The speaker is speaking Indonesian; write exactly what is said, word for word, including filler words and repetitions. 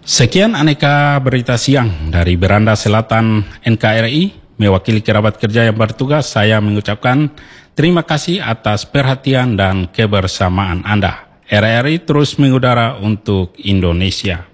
Sekian aneka berita siang dari Beranda Selatan N K R I. Mewakili kerabat kerja yang bertugas, saya mengucapkan terima kasih atas perhatian dan kebersamaan Anda. R R I terus mengudara untuk Indonesia.